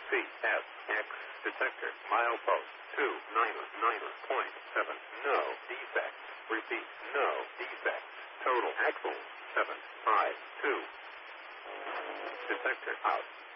CSX detector milepost 299.7. No defects. Repeat, no defects. Total axle 752. Detector out.